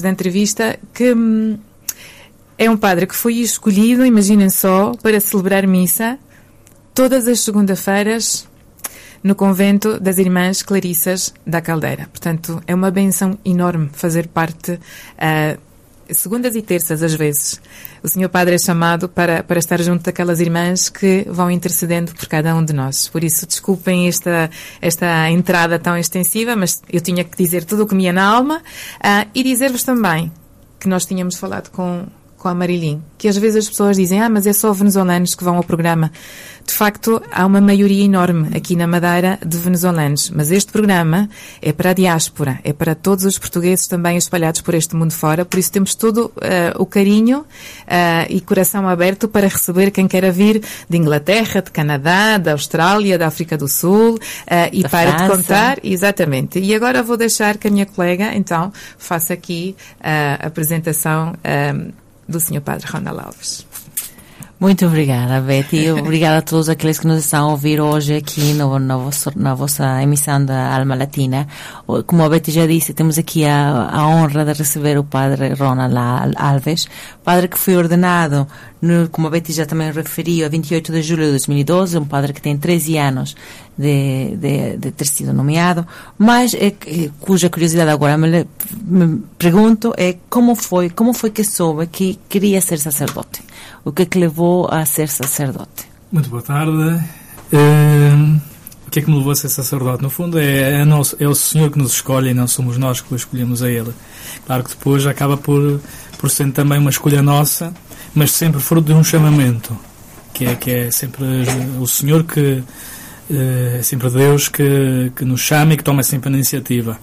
da entrevista que é um padre que foi escolhido, imaginem só, para celebrar missa todas as segundas-feiras no convento das Irmãs Clarissas da Caldeira. Portanto, é uma benção enorme fazer parte, segundas e terças, às vezes. O Senhor Padre é chamado para estar junto daquelas irmãs que vão intercedendo por cada um de nós. Por isso, desculpem esta entrada tão extensiva, mas eu tinha que dizer tudo o que me ia na alma, e dizer-vos também que nós tínhamos falado com a Marilim, que às vezes as pessoas dizem, mas é só venezuelanos que vão ao programa. De facto, há uma maioria enorme aqui na Madeira de venezuelanos, mas este programa é para a diáspora, é para todos os portugueses também espalhados por este mundo fora, por isso temos todo o carinho e coração aberto para receber quem queira vir de Inglaterra, de Canadá, da Austrália, da África do Sul, e para de contar, exatamente. E agora vou deixar que a minha colega, então, faça aqui a apresentação do Sr. Padre Ronald Alves. Muito obrigada, Betty. Obrigada a todos aqueles que nos estão a ouvir hoje aqui na vossa emissão da Alma Latina. Como a Betty já disse, temos aqui a honra de receber o Padre Ronald Alves, padre que foi ordenado, como a Betty já também referiu, a 28 de julho de 2012, um padre que tem 13 anos de ter sido nomeado, mas cuja curiosidade agora me pergunto é como foi que soube que queria ser sacerdote? O que levou a ser sacerdote? Muito boa tarde. O que é que me levou a ser sacerdote? No fundo é o Senhor que nos escolhe e não somos nós que o escolhemos a Ele. Claro que depois acaba por ser também uma escolha nossa, mas sempre fruto de um chamamento, que é sempre o Senhor que é sempre Deus que nos chama e que toma sempre a iniciativa.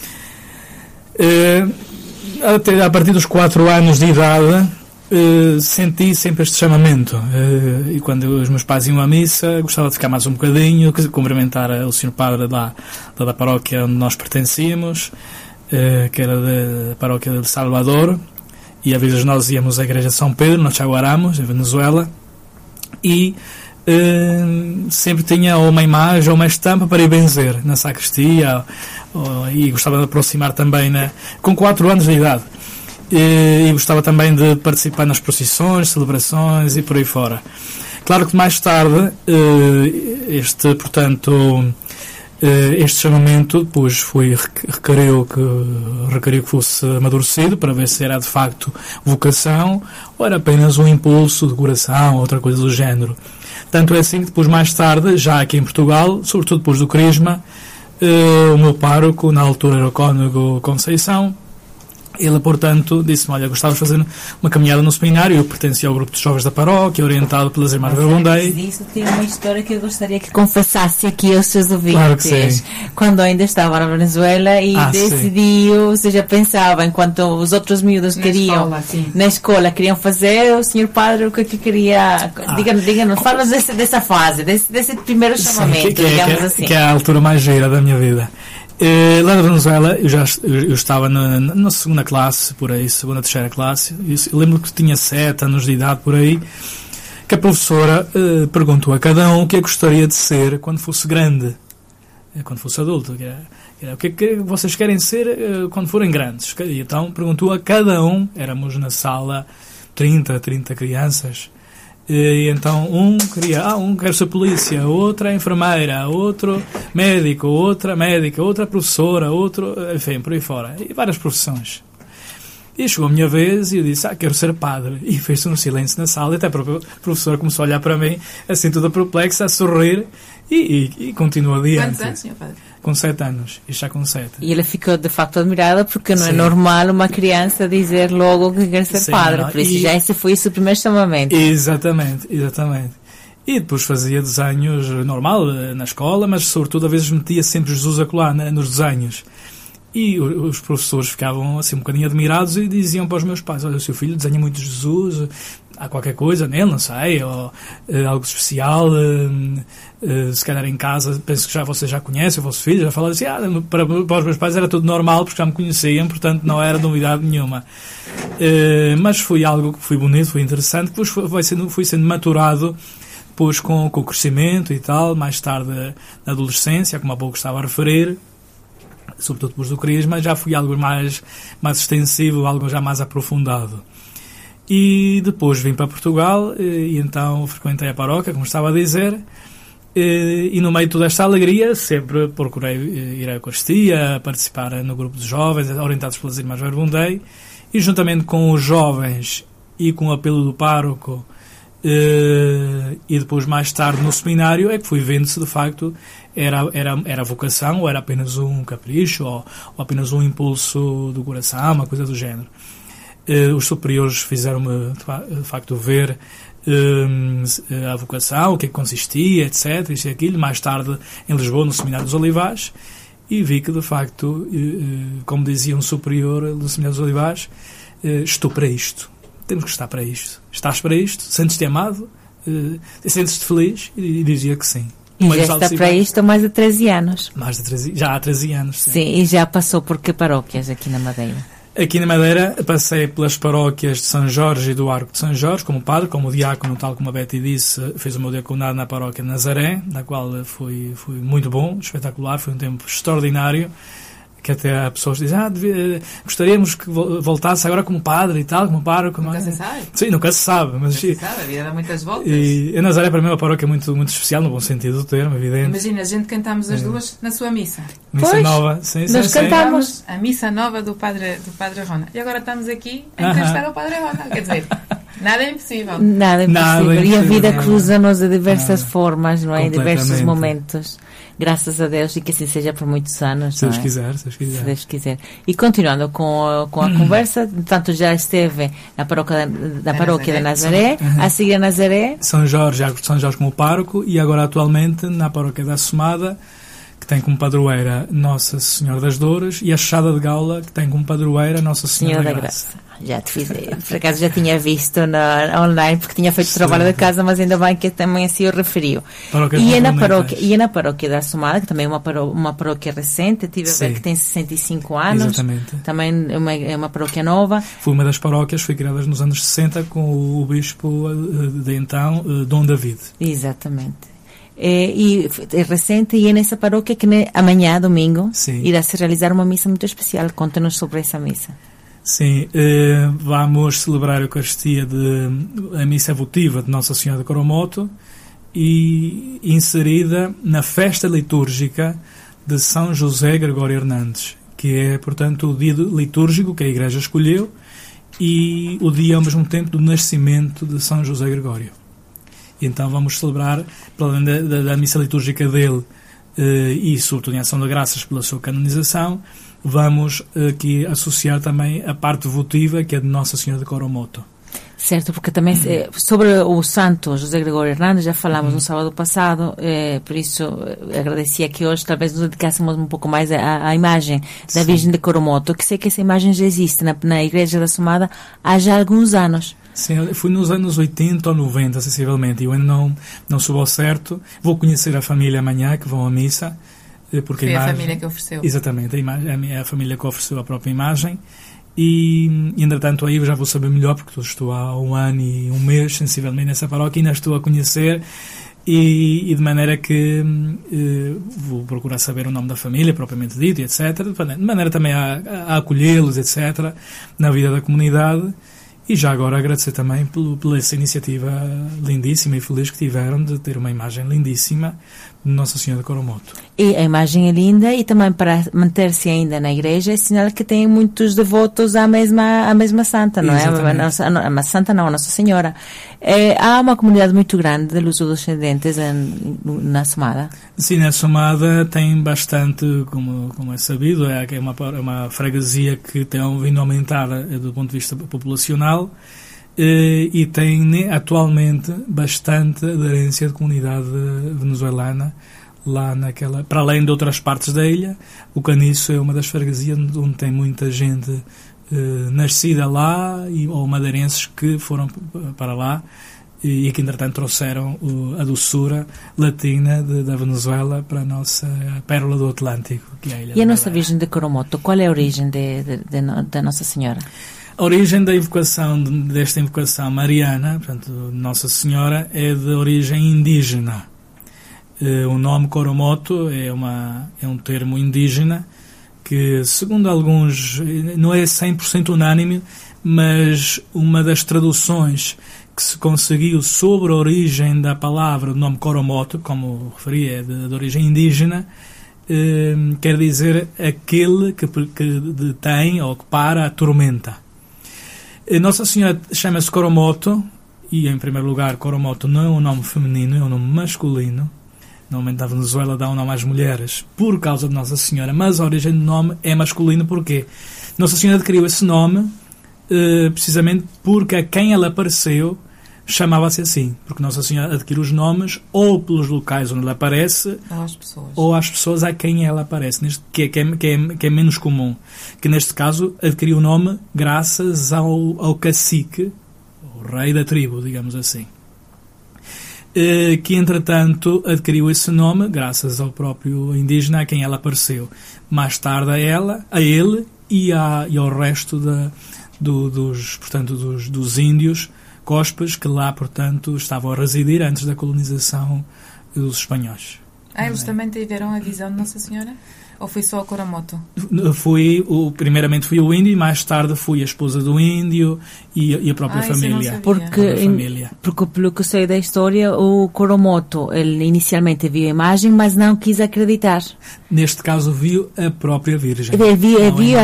Até a partir dos 4 anos de idade senti sempre este chamamento, e quando os meus pais iam à missa gostava de ficar mais um bocadinho, cumprimentar o Sr. Padre da paróquia onde nós pertencíamos, que era da paróquia de Salvador, e às vezes nós íamos à igreja de São Pedro, no Chaguaramos, em Venezuela, e sempre tinha ou uma imagem ou uma estampa para ir benzer na sacristia, e gostava de aproximar também com 4 anos de idade. E gostava também de participar nas procissões, celebrações e por aí fora. Claro que mais tarde este chamamento depois requeriu que fosse amadurecido para ver se era de facto vocação ou era apenas um impulso de coração, outra coisa do género. Tanto é assim que depois, mais tarde, já aqui em Portugal, sobretudo depois do Crisma, o meu pároco, na altura era o cônego Conceição, ele, portanto, disse-me, olha, gostava de fazer uma caminhada no seminário. Eu pertencia ao grupo de jovens da paróquia, orientado pelas irmãs Verbondei. Isso tem uma história que eu gostaria que confessasse aqui aos seus ouvintes. Claro que sim. Quando ainda estava na Venezuela e decidiu, ou seja, pensava, enquanto os outros miúdos queriam, na escola, queriam fazer, o senhor padre, o que queria... Diga-nos, fala dessa fase, desse primeiro chamamento, digamos assim. Que é a altura mais gira da minha vida. Lá na Venezuela eu estava na segunda classe, por aí, segunda, terceira classe. Eu lembro que tinha 7 anos de idade, por aí, que a professora perguntou a cada um o que gostaria de ser quando fosse grande, quando fosse adulto. O que é que vocês querem ser quando forem grandes? E então perguntou a cada um, éramos na sala 30 crianças. E então um quer ser polícia, outra enfermeira, outro médico, outra médica, outra professora, outro, enfim, por aí fora, e várias profissões. E chegou a minha vez e eu disse, quero ser padre. E fez-se um silêncio na sala, e até a própria professora começou a olhar para mim, assim toda perplexa, a sorrir, e continuou adiante. Quantos anos, Sr. Padre? Com 7 anos, e já com 7. E ela ficou de facto admirada, porque não é normal uma criança dizer logo que quer ser padre, por isso já esse foi o seu primeiro chamamento. Exatamente. E depois fazia desenhos normal na escola, mas sobretudo às vezes metia sempre Jesus a colar nos desenhos. E os professores ficavam assim um bocadinho admirados e diziam para os meus pais, olha, o seu filho desenha muito Jesus, há qualquer coisa nele, não sei, ou algo especial, se calhar em casa, penso que você já conhece o vosso filho, já falava assim, para os meus pais era tudo normal, porque já me conheciam, portanto não era novidade nenhuma. Mas foi algo que foi bonito, foi interessante, que depois foi sendo maturado, depois com o crescimento e tal, mais tarde na adolescência, como há pouco estava a referir. sobretudo depois do Crisma, já foi algo mais extensivo, algo já mais aprofundado. E depois vim para Portugal e então frequentei a paróquia, como estava a dizer, e no meio de toda esta alegria sempre procurei ir à Eucaristia, participar no grupo de jovens orientados pelas Irmãs Verbundei, e juntamente com os jovens e com o apelo do pároco e depois mais tarde no seminário é que fui vendo se de facto era vocação ou era apenas um capricho ou apenas um impulso do coração, uma coisa do género. Os superiores fizeram-me de facto ver a vocação, o que é que consistia, etc, isto e aquilo, mais tarde em Lisboa no Seminário dos Olivais, e vi que de facto, como dizia um superior do Seminário dos Olivais, estou para isto, temos que estar para isto, estás para isto, sentes-te amado, sentes-te feliz, e dizia que sim. E já está para isto há mais de 13 anos. Já há 13 anos, sim. Sim, e já passou por que paróquias aqui na Madeira? Aqui na Madeira passei pelas paróquias de São Jorge e do Arco de São Jorge, como padre, como diácono, tal como a Betty disse, fiz o meu diaconado na paróquia de Nazaré, na qual foi muito bom, espetacular, foi um tempo extraordinário, que até há pessoas que dizem, gostaríamos que voltasse agora como padre e tal, como pároco. Nunca se sabe. Sim, nunca se sabe. Mas, nunca se sabe, a vida dá muitas voltas. E a Nazaré para mim é uma paróquia muito, muito especial, no bom sentido do termo, evidente. Imagina, a gente cantamos as duas na sua missa. Missa nova, sim, nós cantamos a missa nova do Padre Rona. E agora estamos aqui a entrevistar o Padre Rona. Quer dizer, nada é impossível. Nada é impossível. E a vida cruza-nos de diversas formas, não é? Em diversos momentos. Graças a Deus, e que assim seja por muitos anos. Se Deus quiser, se Deus quiser. E continuando com a conversa, tanto já esteve na paróquia de Nazaré, a seguir a Nazaré. São Jorge como pároco, e agora atualmente na paróquia da Assomada, que tem como padroeira Nossa Senhora das Dores, e a Chada de Gaula, que tem como padroeira Nossa Senhora da Graça. Já te fiz, por acaso já tinha visto online, porque tinha feito o trabalho de casa, mas ainda bem que também assim o referiu. E na paróquia da Assomada, que também é uma paróquia recente, tive a ver que tem 65 anos. Exatamente. Também é uma paróquia nova. Foi uma das paróquias, foi criada nos anos 60 com o bispo de então, Dom David. Exatamente. E é recente, e é nessa paróquia que amanhã, domingo, irá-se realizar uma missa muito especial. Conta-nos sobre essa missa. Sim, vamos celebrar a Eucaristia a missa votiva de Nossa Senhora de Coromoto, e inserida na festa litúrgica de São José Gregório Hernandes, que é, portanto, o dia litúrgico que a Igreja escolheu e o dia, ao mesmo tempo, do nascimento de São José Gregório. E então vamos celebrar, para além da missa litúrgica dele e, sobretudo, em ação de graças pela sua canonização, vamos aqui associar também a parte votiva, que é de Nossa Senhora de Coromoto. Certo, porque também sobre o santo José Gregório Hernandes já falámos no sábado passado, por isso agradecia que hoje talvez nos dedicássemos um pouco mais à imagem da Virgem de Coromoto, que sei que essa imagem já existe na Igreja da Assomada há já alguns anos. Sim, foi nos anos 80 ou 90, sensivelmente, e eu ainda não soube ao certo. Vou conhecer a família amanhã, que vão à missa. Porque foi a família que ofereceu. Exatamente, a família que ofereceu a própria imagem. E entretanto aí eu já vou saber melhor, porque estou há 1 ano e 1 mês sensivelmente nessa paróquia, ainda estou a conhecer, e de maneira que vou procurar saber o nome da família propriamente dito, etc, de maneira também a acolhê-los, etc, na vida da comunidade. E já agora agradecer também pela essa iniciativa lindíssima e feliz que tiveram de ter uma imagem lindíssima de Nossa Senhora de Coromoto. E a imagem é linda, e também para manter-se ainda na igreja é sinal que tem muitos devotos à mesma santa, não é? A santa não, a Nossa Senhora. Há uma comunidade muito grande de luso-descendentes na Assomada. Sim, na Assomada tem bastante, como é sabido, é uma freguesia que tem vindo a aumentar do ponto de vista populacional, e tem atualmente bastante aderência de comunidade venezuelana lá para além de outras partes da ilha. O Caniço é uma das freguesias onde tem muita gente nascida lá, ou madeirenses que foram para lá e que entretanto trouxeram a doçura latina da Venezuela para a nossa pérola do Atlântico, que é a ilha. E a Nossa Virgem de Coromoto, qual é a origem da Nossa Senhora? A origem desta invocação mariana, portanto, Nossa Senhora, é de origem indígena. O nome Coromoto é um termo indígena que, segundo alguns, não é 100% unânime, mas uma das traduções que se conseguiu sobre a origem da palavra, do nome Coromoto, como referi, é de origem indígena, quer dizer aquele que detém ou que para a tormenta. Nossa Senhora chama-se Coromoto, e em primeiro lugar Coromoto não é um nome feminino, é um nome masculino. Normalmente na Venezuela dá um nome às mulheres por causa de Nossa Senhora, mas a origem do nome é masculino. Porquê? Nossa Senhora adquiriu esse nome precisamente porque a quem ela apareceu chamava-se assim, porque Nossa Senhora adquire os nomes ou pelos locais onde ela aparece ou às pessoas a quem ela aparece, que é menos comum, que neste caso adquiriu o nome graças ao cacique, o rei da tribo, digamos assim, que entretanto adquiriu esse nome graças ao próprio indígena a quem ela apareceu. Mais tarde a ele e ao resto dos índios Cospas que lá, portanto, estavam a residir antes da colonização dos espanhóis. Eles também tiveram a visão de Nossa Senhora? Ou foi só o Coromoto? Primeiramente fui o índio e mais tarde fui a esposa do índio e a própria família. Porque pelo que sei da história, o Coromoto, ele inicialmente viu a imagem, mas não quis acreditar. Neste caso viu a própria Virgem. Ele viu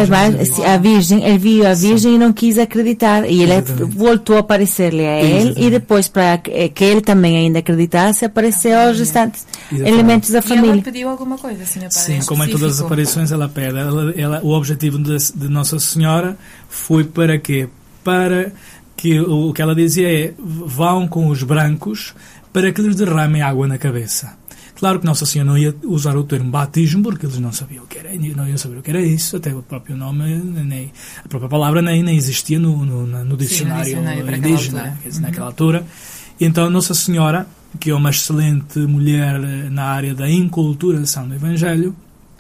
a Virgem e não quis acreditar. E ele voltou a aparecer-lhe a ele e depois, para que ele também ainda acreditasse, apareceu aos restantes elementos da família. E ela pediu alguma coisa, Sr. Padre? Sim, como em todas as aparições ela pede. O objetivo de Nossa Senhora foi para quê? Para que o que ela dizia é: vão com os brancos para que lhes derramem água na cabeça. Claro que Nossa Senhora não ia usar o termo batismo porque eles não sabiam o que era, não iam saber o que era isso, até o próprio nome, a própria palavra nem existia no dicionário indígena naquela altura. E então Nossa Senhora, que é uma excelente mulher na área da inculturação do Evangelho,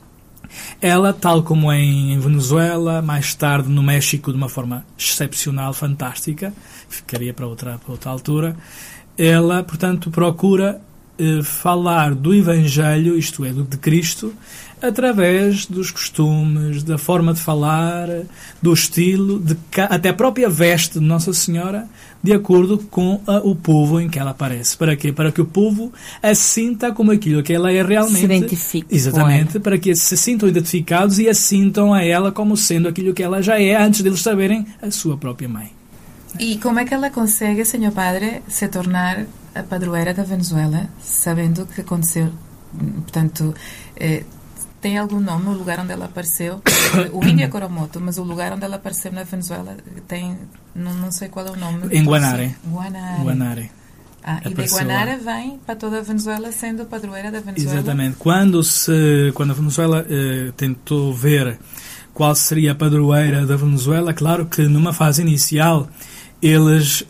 ela, tal como em Venezuela, mais tarde no México de uma forma excepcional, fantástica, ficaria para outra altura, ela, portanto, procura falar do Evangelho, isto é, de Cristo, através dos costumes, da forma de falar, do estilo, até a própria veste de Nossa Senhora, de acordo com o povo em que ela aparece. Para quê? Para que o povo a sinta como aquilo que ela é realmente. Se identifique. Exatamente, para que se sintam identificados e a sintam a ela como sendo aquilo que ela já é, antes deles saberem a sua própria mãe. E como é que ela consegue, Sr. Padre, se tornar a padroeira da Venezuela, sabendo o que aconteceu? Portanto, tem algum nome o lugar onde ela apareceu? O índio é Coromoto, mas o lugar onde ela apareceu na Venezuela tem, não sei qual é o nome. Em Guanare. Guanare. E de Guanare vem para toda a Venezuela sendo padroeira da Venezuela? Exatamente. Quando a Venezuela tentou ver qual seria a padroeira da Venezuela, claro que numa fase inicial eles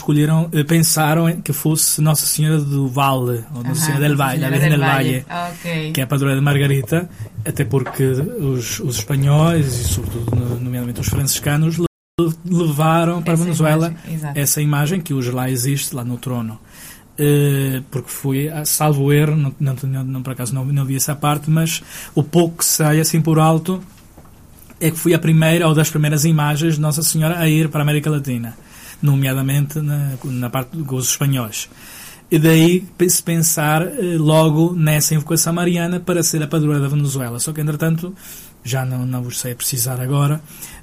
pensaram que fosse Nossa Senhora do Valle, ou Nossa Senhora del Valle, a Virgen del Valle, que é a padroeira de Margarita, até porque os espanhóis, e sobretudo, nomeadamente os franciscanos, levaram para a Venezuela essa imagem que hoje lá existe, lá no trono. Porque foi, salvo erro, não por acaso não vi essa parte, mas o pouco que sai assim por alto é que foi a primeira ou das primeiras imagens de Nossa Senhora a ir para a América Latina, nomeadamente na parte dos espanhóis. E daí se pensar logo nessa invocação mariana para ser a padroeira da Venezuela. Só que, entretanto, já não vos sei precisar agora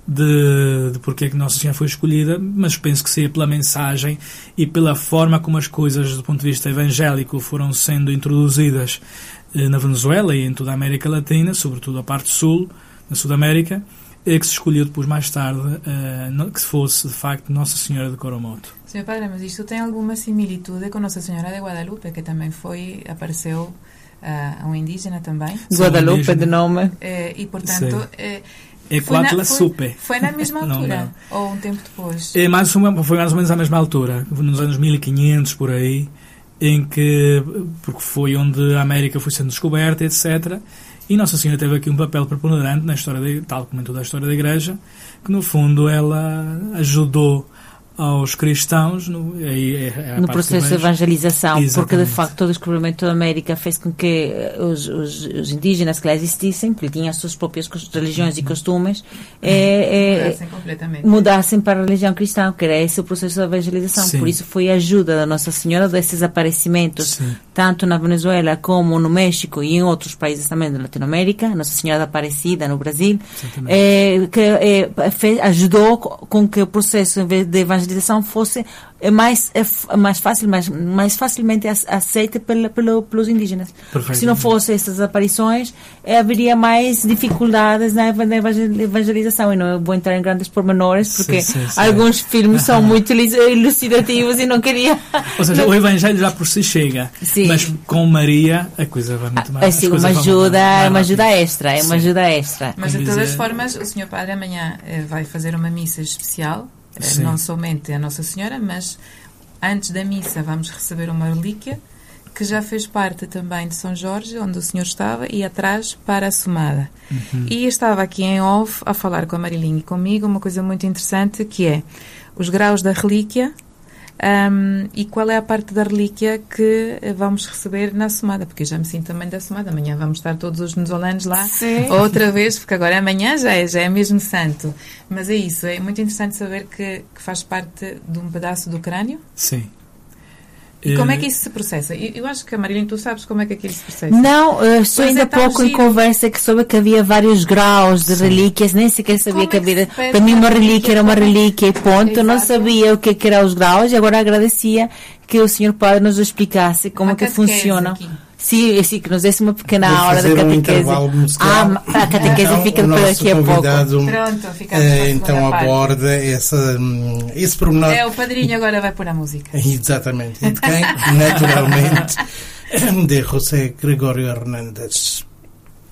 de porque é que Nossa Senhora foi escolhida, mas penso que seja pela mensagem e pela forma como as coisas, do ponto de vista evangélico, foram sendo introduzidas na Venezuela e em toda a América Latina, sobretudo a parte sul, na Sudamérica, que se escolheu depois, mais tarde, que fosse, de facto, Nossa Senhora de Coromoto. Sr. Padre, mas isto tem alguma similitude com Nossa Senhora de Guadalupe, que também apareceu a um indígena também? Guadalupe, de nome. E, portanto... Foi na mesma altura? Não. Ou um tempo depois? Foi mais ou menos à mesma altura, nos anos 1500, por aí, porque foi onde a América foi sendo descoberta, etc., e Nossa Senhora teve aqui um papel preponderante na história, tal como em toda a história da Igreja, que no fundo ela ajudou aos cristãos no processo de evangelização. Exatamente. Porque de facto o descobrimento da América fez com que os indígenas que lá existissem, que tinham as suas próprias religiões e costumes, mudassem para a religião cristã, que era esse o processo de evangelização. Sim. Por isso foi a ajuda da Nossa Senhora desses aparecimentos, Sim. tanto na Venezuela como no México e em outros países também da Latinoamérica, Nossa Senhora da Aparecida no Brasil, ajudou com que o processo de evangelização fosse mais facilmente aceito pelos indígenas. Porque se não fossem essas aparições, haveria mais dificuldades na evangelização. E não vou entrar em grandes pormenores, porque alguns filmes são muito elucidativos e não queria... Ou seja, o Evangelho já por si chega, mas com Maria a coisa vai muito mais. É uma ajuda extra. Mas de todas as formas, o Sr. Padre amanhã vai fazer uma missa especial, não somente a Nossa Senhora, mas antes da missa vamos receber uma relíquia que já fez parte também de São Jorge, onde o Senhor estava, e atrás para a Somada. E estava aqui em off a falar com a Marilinha e comigo uma coisa muito interessante, que é os graus da relíquia e qual é a parte da relíquia que vamos receber na Somada, porque eu já me sinto também da Somada. Amanhã vamos estar todos os venezuelanos lá outra vez, porque agora amanhã já é mesmo santo. Mas é isso, é muito interessante saber que faz parte de um pedaço do crânio. Sim. E como é que isso se processa? Eu acho que a Marilene, tu sabes como é que aquilo se processa? Não, estou ainda pouco em conversa que soube que havia vários graus de relíquias, nem sequer sabia que havia. Para mim uma relíquia era uma relíquia e ponto. Exato. Eu não sabia o que eram os graus e agora agradecia que o Sr. Padre nos explicasse como é que funciona. Sim, que nos desse uma pequena hora de catequese. A catequese fica por aqui a pouco. Pronto, então aborda esse pormenor. O padrinho agora vai pôr a música. Exatamente. E de quem? Naturalmente, de José Gregorio Hernández.